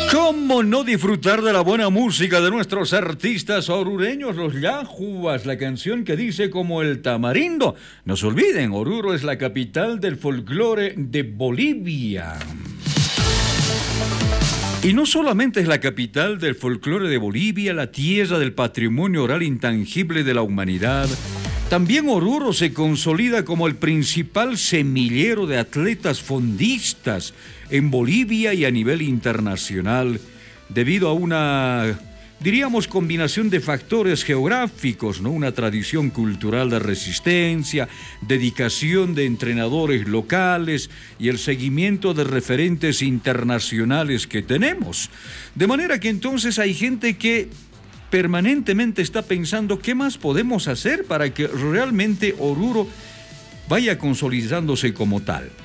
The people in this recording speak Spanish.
¿Cómo no disfrutar de la buena música de nuestros artistas orureños, los Yahuas? La canción que dice como el tamarindo. No se olviden, Oruro es la capital del folclore de Bolivia. Y no solamente es la capital del folclore de Bolivia, la tierra del patrimonio oral intangible de la humanidad, también Oruro se consolida como el principal semillero de atletas fondistas en Bolivia y a nivel internacional, debido a una, diríamos, combinación de factores geográficos, ¿no? Una tradición cultural de resistencia, dedicación de entrenadores locales y el seguimiento de referentes internacionales que tenemos. De manera que entonces hay gente que permanentemente está pensando qué más podemos hacer para que realmente Oruro vaya consolidándose como tal.